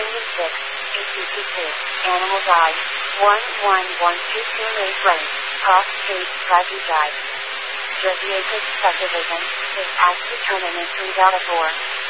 Animal died. 11122 Lane, Cross Street, Private Drive. Jersey Acres Subdivision, is asked to turn in 3.4.